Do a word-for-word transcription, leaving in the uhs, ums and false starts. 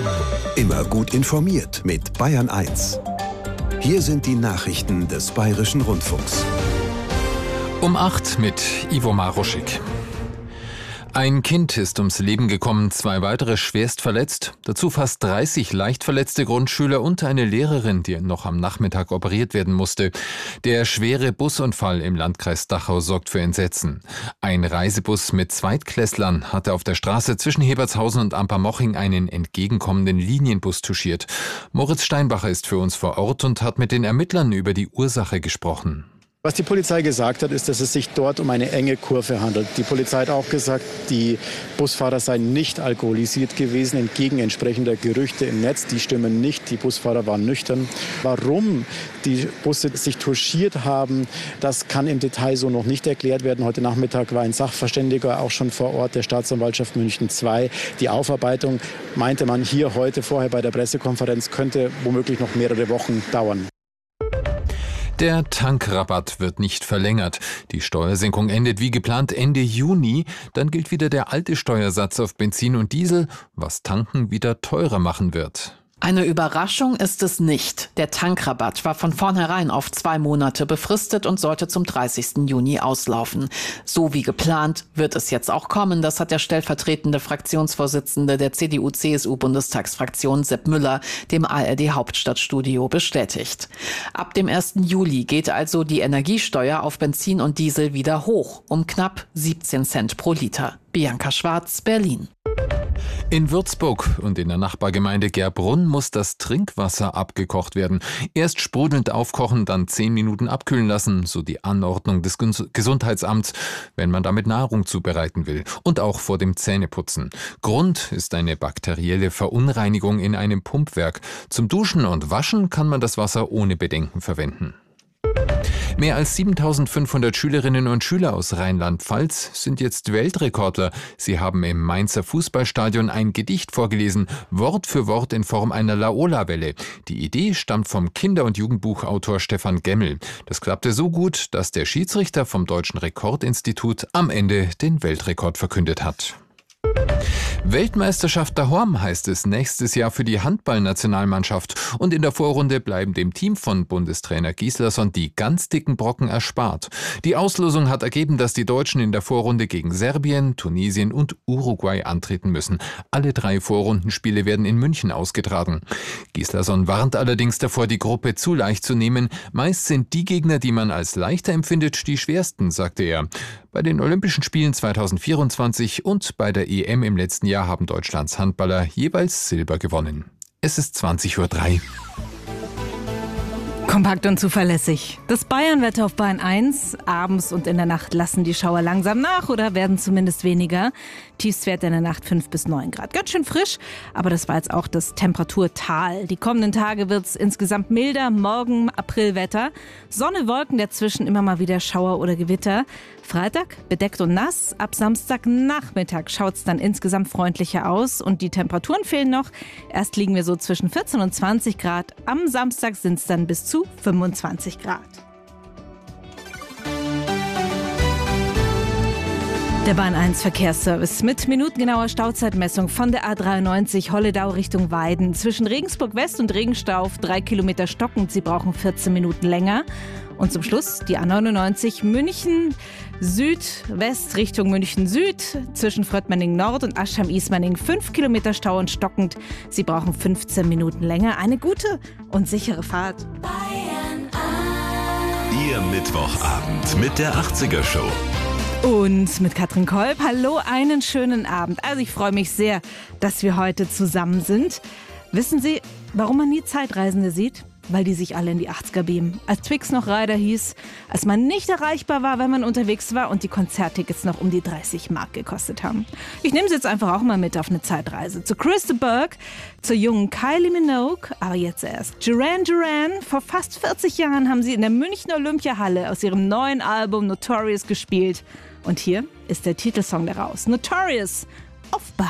Immer gut informiert mit Bayern eins. Hier sind die Nachrichten des Bayerischen Rundfunks. Um acht mit Ivo Maruschik. Ein Kind ist ums Leben gekommen, zwei weitere schwerst verletzt, dazu fast dreißig leicht verletzte Grundschüler und eine Lehrerin, die noch am Nachmittag operiert werden musste. Der schwere Busunfall im Landkreis Dachau sorgt für Entsetzen. Ein Reisebus mit Zweitklässlern hatte auf der Straße zwischen Hebertshausen und Ampermoching einen entgegenkommenden Linienbus touchiert. Moritz Steinbacher ist für uns vor Ort und hat mit den Ermittlern über die Ursache gesprochen. Was die Polizei gesagt hat, ist, dass es sich dort um eine enge Kurve handelt. Die Polizei hat auch gesagt, die Busfahrer seien nicht alkoholisiert gewesen, entgegen entsprechender Gerüchte im Netz. Die stimmen nicht, die Busfahrer waren nüchtern. Warum die Busse sich touchiert haben, das kann im Detail so noch nicht erklärt werden. Heute Nachmittag war ein Sachverständiger auch schon vor Ort der Staatsanwaltschaft München zwei. Die Aufarbeitung, meinte man hier heute vorher bei der Pressekonferenz, könnte womöglich noch mehrere Wochen dauern. Der Tankrabatt wird nicht verlängert. Die Steuersenkung endet wie geplant Ende Juni. Dann gilt wieder der alte Steuersatz auf Benzin und Diesel, was Tanken wieder teurer machen wird. Eine Überraschung ist es nicht. Der Tankrabatt war von vornherein auf zwei Monate befristet und sollte zum dreißigsten Juni auslaufen. So wie geplant wird es jetzt auch kommen. Das hat der stellvertretende Fraktionsvorsitzende der C D U C S U-Bundestagsfraktion Sepp Müller dem A R D-Hauptstadtstudio bestätigt. Ab dem ersten Juli geht also die Energiesteuer auf Benzin und Diesel wieder hoch, um knapp siebzehn Cent pro Liter. Bianca Schwarz, Berlin. In Würzburg und in der Nachbargemeinde Gerbrunn muss das Trinkwasser abgekocht werden. Erst sprudelnd aufkochen, dann zehn Minuten abkühlen lassen, so die Anordnung des Gesundheitsamts, wenn man damit Nahrung zubereiten will. Und auch vor dem Zähneputzen. Grund ist eine bakterielle Verunreinigung in einem Pumpwerk. Zum Duschen und Waschen kann man das Wasser ohne Bedenken verwenden. Mehr als siebentausendfünfhundert Schülerinnen und Schüler aus Rheinland-Pfalz sind jetzt Weltrekordler. Sie haben im Mainzer Fußballstadion ein Gedicht vorgelesen, Wort für Wort in Form einer Laola-Welle. Die Idee stammt vom Kinder- und Jugendbuchautor Stefan Gemmel. Das klappte so gut, dass der Schiedsrichter vom Deutschen Rekordinstitut am Ende den Weltrekord verkündet hat. Weltmeisterschaft daheim heißt es nächstes Jahr für die Handballnationalmannschaft. Und in der Vorrunde bleiben dem Team von Bundestrainer Gislason die ganz dicken Brocken erspart. Die Auslosung hat ergeben, dass die Deutschen in der Vorrunde gegen Serbien, Tunesien und Uruguay antreten müssen. Alle drei Vorrundenspiele werden in München ausgetragen. Gislason warnt allerdings davor, die Gruppe zu leicht zu nehmen. Meist sind die Gegner, die man als leichter empfindet, die schwersten, sagte er. Bei den Olympischen Spielen zweitausendvierundzwanzig und bei der E M im letzten Jahr haben Deutschlands Handballer jeweils Silber gewonnen. Es ist zwanzig Uhr drei. Kompakt und zuverlässig. Das Bayernwetter auf Bayern eins. Abends und in der Nacht lassen die Schauer langsam nach oder werden zumindest weniger. Tiefstwert in der Nacht fünf bis neun Grad. Ganz schön frisch, aber das war jetzt auch das Temperaturtal. Die kommenden Tage wird es insgesamt milder. Morgen Aprilwetter. Sonne, Wolken, dazwischen immer mal wieder Schauer oder Gewitter. Freitag bedeckt und nass. Ab Samstagnachmittag schaut es dann insgesamt freundlicher aus. Und die Temperaturen fehlen noch. Erst liegen wir so zwischen vierzehn und zwanzig Grad. Am Samstag sind es dann bis zu fünfundzwanzig Grad. Der Bahn eins Verkehrsservice mit minutengenauer Stauzeitmessung von der A dreiundneunzig Holledau Richtung Weiden. Zwischen Regensburg West und Regenstauf drei Kilometer stockend. Sie brauchen vierzehn Minuten länger. Und zum Schluss die A neunundneunzig München Südwest Richtung München Süd. Zwischen Fröttmenning Nord und Aschheim-Ismaning fünf Kilometer Stau und stockend. Sie brauchen fünfzehn Minuten länger. Eine gute und sichere Fahrt. Bayern eins. Ihr Mittwochabend mit der achtziger Show. Und mit Katrin Kolb. Hallo, einen schönen Abend. Also ich freue mich sehr, dass wir heute zusammen sind. Wissen Sie, warum man nie Zeitreisende sieht? Weil die sich alle in die achtziger beamen. Als Twix noch Rider hieß, als man nicht erreichbar war, wenn man unterwegs war und die Konzerttickets noch um die dreißig Mark gekostet haben. Ich nehme Sie jetzt einfach auch mal mit auf eine Zeitreise. Zu Chris de Burgh, zur jungen Kylie Minogue, aber jetzt erst Duran Duran. Vor fast vierzig Jahren haben sie in der Münchner Olympiahalle aus ihrem neuen Album Notorious gespielt. Und hier ist der Titelsong daraus. Notorious auf Bayern